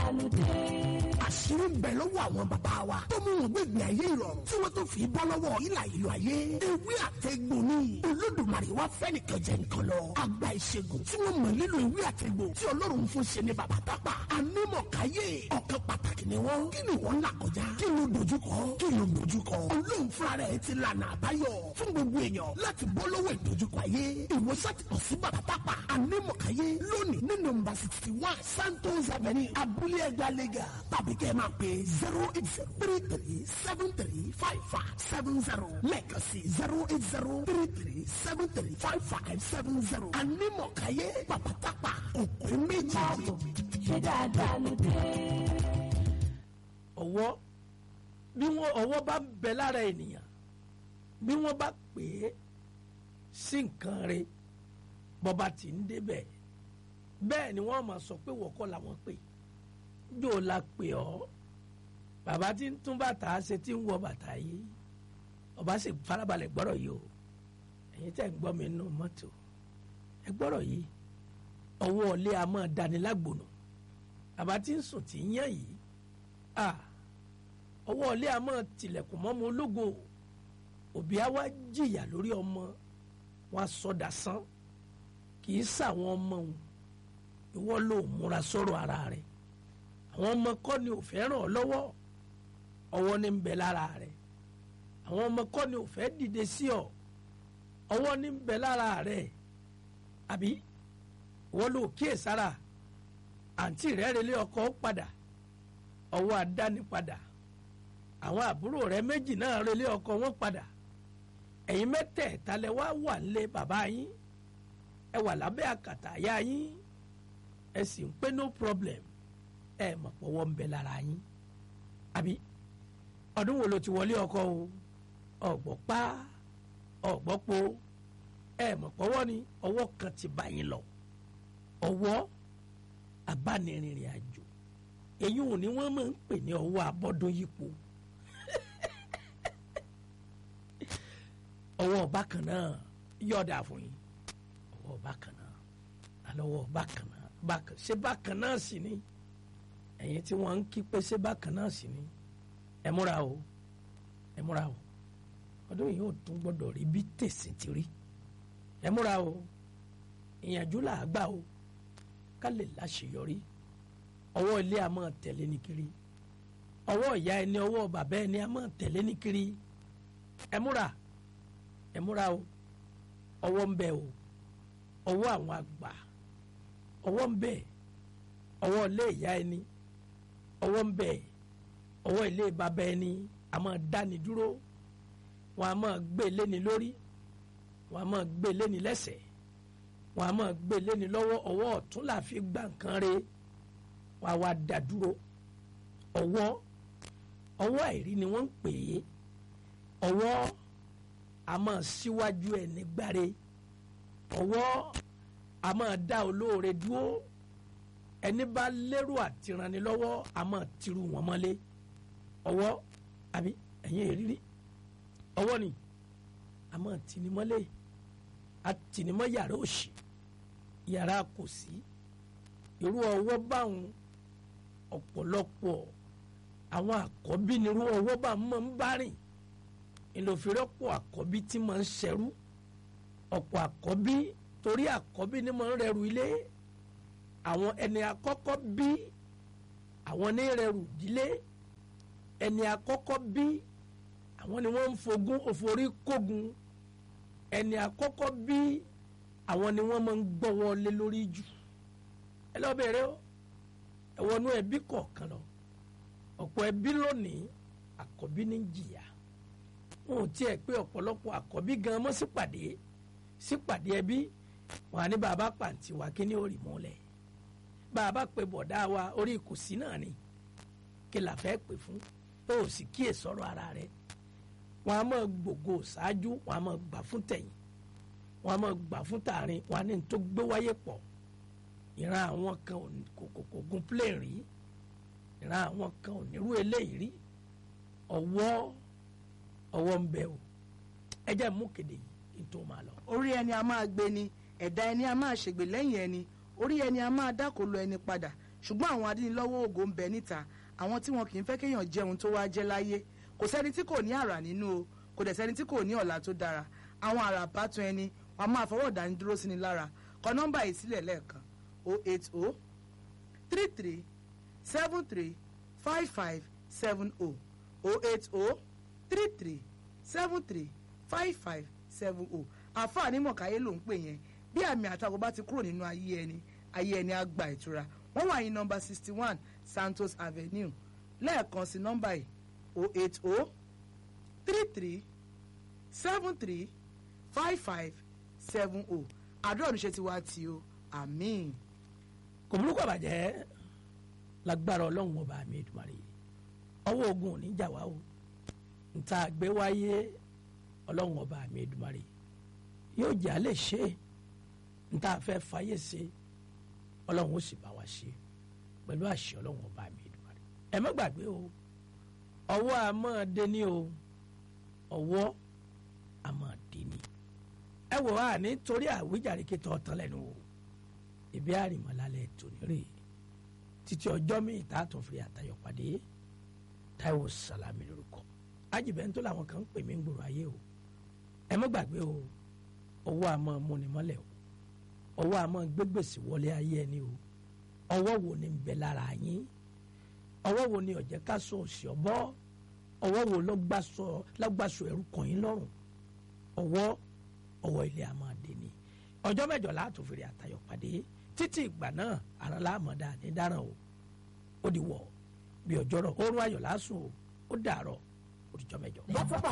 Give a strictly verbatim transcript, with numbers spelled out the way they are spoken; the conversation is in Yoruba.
àṣírí ń bẹ lọ́wọ́ àwọn bàbá wa tó mú wọn gbẹ̀gbẹ̀ ayé ìrọ̀rùn tí wọ́n tó fi bọ́ lọ́wọ́ ìlà ìlú ayé. ewé àtẹ̀gbò ni Olódùmarè wá fẹ́ nìkan jẹ nǹkan lọ. àgbà ìṣègùn tí wọ́n mọ̀ nílò ewé àtẹ̀gbò tí Ọlọ́run fún ṣe ní bàbá tápà. anímọ̀káyé ọ̀kan pàtàkì ni wọ́n. kí ni wọ́n là kọjá? kí ló dojúkọ? kí ló dojúkọ? Ọlọ́run fúnra rẹ̀ ti lànà àbáyọ fún gbogbo èèyàn láti bọ́ lọ́wọ́ ìdojúkọ ayé. ìwòsàn ti kàn sí bàbá tápà. anímọ̀káyé lónìí ní nọ́mbà sixty one Santos Avenue abúlé ẹgbẹ́ lẹ́gà tàbí kẹ́ ẹ máa pè zero eight zero three three seven three five five seven zero lẹ́ẹ̀kan sí zero eight zero three three seven three five five seven zero. anímọ̀káyé bàbá tápà òkú méjì. ṣé dáadáa ló dé. ọwọ́ bí wọ́n ọwọ́ bá bẹ lára ènìyàn bí wọ́n bá pè é sí nǹkan rẹ̀ bọ́ba tí ń débẹ̀ bẹ́ẹ̀ ni wọ́n máa sọ pé wọ́kọ́ làwọn pè jò la pè ọ́ bàbá tí ń tún bàtà ṣe tí ń wọ bàtà yìí ọba sì farabalẹ̀ gbọ́rọ̀ yìí o ẹ̀yin tẹ́ ń gbọ́ mi nínú mọ́tò ẹ gbọ́rọ̀ yìí ọwọ́ ọ̀lẹ́ a máa dání lágbónú bàbá tí ń sùn tí ń yàn yìí ah ọwọ́ ọ̀lẹ́ a máa tilẹ̀kùn mọ́mọ ológo òbí á wá jìyà lórí ọmọ wọn sọdà sán kì í sàwọn ọmọ òun ìwọ ló múra sọ̀rọ̀ ara rẹ̀ àwọn ọmọ kọ́ ni ò fẹ́ ràn ọ́ lọ́wọ́ ọwọ́ ní ń bẹ lára rẹ̀ àwọn ọmọ kọ́ ni ò fẹ́ dìde sí ọ ọwọ́ ní ń bẹ lára rẹ̀ àbí ìwọ ló kíyè sára àǹtí rẹ̀ relé ọkọ padà ọwọ́ àdáni padà àwọn àbúrò rẹ̀ méjì náà relé ọkọ wọn padà ẹ̀yin mẹ́tẹ̀ẹ̀ta lẹ wá wà nílé bàbá yín ẹ wà lábẹ́ àkàtà àyà yín ẹ sì ń pé no problem ẹ mọ̀ pọ̀wọ́ ń bẹ lára yín àbí ọdún wo ló ti wọlé ọkọ o ọ̀gbọ́ pa ọ̀gbọ́ po ẹ mọ̀ pọ̀wọ́ ni ọwọ́ kan ti bá yín lọ ọwọ́ abánirìnrìn àjò èyí ò ní wọ́n máa ń pè ní ọwọ́ abọ́dún yípo ọwọ́ bákan náà yọ̀ọ̀dà fún yín ọwọ́ bákan náà alọ́wọ́ bákan náà bákan ṣé bákan náà sì ni ẹ̀yin tí wọ́n ń kí pé ṣé bákan náà sì ni ẹ múra o ẹ múra o ọdún yìí ò tún gbọ́dọ̀ rí bí tèsì ti rí ẹ múra o ìyànjú là á gbà o ká lè láṣeyọrí ọwọ́ ilé a máa tẹ̀lé ní kiri ọwọ́ ìyá ẹni ọwọ́ bàbá ẹni a máa tẹ̀lé ní kiri ẹ múra ẹ múra o ọwọ́ ń bẹ o ọwọ́ àwọn àgbà ọwọ́ ń bẹ ọwọ́ ilé ìyá ẹni ọwọ́ ń bẹ ọwọ́ ilé bàbá ẹni a máa dáni dúró wọn a máa gbé léni lórí wọn a máa gbé léni lẹ́sẹ̀ wọn a máa gbé léni lọ́wọ́ ọwọ́ ọ̀tún la fi gbà nǹkan re wọn a wá dá dúró ọwọ́ ọwọ́ àìrí ni wọ́n ń pè é ọwọ́ a máa síwájú ẹni gbáre ọwọ́ a máa dá olóore dúró ẹni bá lérò àtìrànilọ́wọ́ a máa tìrù wọn mọ́lé ọwọ́ àbí ẹ̀yin èrírí ọwọ́ ni a máa tìnímọ́lé a tìnímọ́ yàrá òṣì yàrá kò sí irú ọwọ́ báwọn ọ̀pọ̀lọpọ̀ àwọn àkọ́bí nírú ọwọ́ bá máa ń bá rìn ìlòfìrọ́pọ̀ àkọ́bí tí máa ń ṣẹrú ọ̀pọ̀ àkọ́bí torí àkọ́bí ni máa ń rẹrù ilé àwọn ẹni àkọ́kọ́ bí àwọn ní rẹrù ìdílé ẹni àkọ́kọ́ bí àwọn ni wọ́n ń fogún òforí kógun ẹni àkọ́kọ́ bí àwọn ni wọ́n máa ń gbọ́wọ́ lé lórí jù ẹ lọ bẹ̀rẹ̀ o ẹ wọnú ẹbí kọ̀ọ̀kan lọ ọ̀pọ̀ ẹbí lónìí àkọ́bí ní jìyà wọn ò tiẹ̀ pé ọ̀pọ̀lọpọ̀ àkọ́bí gan mọ́ sípàdé sípàdé ẹbí wọn à ní bàbá pàǹtí wa kí ni ó rì mọ́lẹ̀ bàbá pé bọ̀dá wa orí ìkùsí náà ni kí la fẹ́ pè fún ó sì kíyè sọ̀rọ̀ ara rẹ̀ wọn a máa gbògo ṣáájú wọn a máa gbà fún tẹ̀yìn wọn a máa gbà fún tààrin wọn a ní tó gbé wáyé pọ̀ ìran àwọn kan kò kò kò gun plane rí ìran àwọn kan ò nírú eléyìí rí ọwọ́ ọwọ́ ń bẹ o ẹ jẹ́ mú kéde yìí kí n tó máa lọ. orí ẹni a máa gbé ni ẹ̀dá ẹni a máa ṣègbè lẹ́yìn ẹni orí ẹni a máa dákòlò ẹni padà ṣùgbọ́n àwọn adínilọ́wọ́ ògo ń bẹ níta, àwọn tí wọn kì í fẹ́ kéèyàn jẹun tó wá jẹ́ láyé. Kò sẹ́ni tí kò ní àrà nínú o, kò dẹ̀ sẹ́ni tí kò ní ọ̀la tó dára. Àwọn àrà bátun ẹni wọn máa fọwọ́ dání dúró sí ni lára. Kọ nọ́mbà yìí sílẹ̀ lẹ́ẹ̀kan o eight o three three seven three five five seven o o eight o three three seven three five five seven o. Àǹfààní mọ̀káyé ló ń pè yẹn. Bí àmì àtakò bá ti kúrò nínú ayé ẹni, ayé ẹni á gba ìtura. Wọ́n wà ní nọ́mbà sixty one Santos Avenue. Lẹ́ẹ̀kan sí nọ́mbà yìí o eight o three three seven three five five seven o. Àdúrà oníṣẹ́ ti wá tí o, àmín. Kò burúkú àbàjẹ́ lágbára ọlọ́run ọba mi Èdùmàrè. Ọwọ́ ogun ò ní jà wá o. Nta gbé wáyé ọlọ́run ọba mi Èdùmàrè yóò jẹ́ àlè ṣe. Nta fẹ́ fàyè ṣe ọlọ́run ó sì bá wa ṣe pẹ̀lú àṣẹ ọlọ́run ọba mi Èdùmàrè. Ẹ má gbàgbé o, ọwọ́ a máa dé ní o, ọwọ́ a máa dé ní. Ẹ wò wá nítorí àwíjàre kí tọ́ tán lẹ́nu o. Ibi àrìmọ́lálẹ̀ tòní rè títí ọjọ́ míì tá a tún fi àtayọ̀ pàdé. Táíwò Sàlámì lórúkọ. Ajíbẹ́ntó làwọn kan ń pè mí ń gbòòrò ayé o. Ẹ má gbàgbé o, ọwọ́ a máa múni mọ́lẹ̀ o, ọwọ́ a máa gbégbèsè wọlé ayé ẹni o. Ọwọ́ wo ni ń bẹ lára yín? Ọwọ́ wo ni ó jẹ́ ká sọ òsì ọ̀bọ? Ọwọ́ wo ló gbàsọ ẹrú kàn yín lọ́rùn? Ọwọ́ ọwọ́ ilé a máa dé ni. Ọjọ́ mẹ́jọ láàtò fèrè àtayọ̀ pàdé. Títí ìgbà náà ara láàmọ̀dá ní dáràn o. Ó di wọ̀ bí ọjọ́rọ̀ oorun ayọ̀ lásùn o. Ó dàárọ̀ ó di jọ́ mẹ́jọ.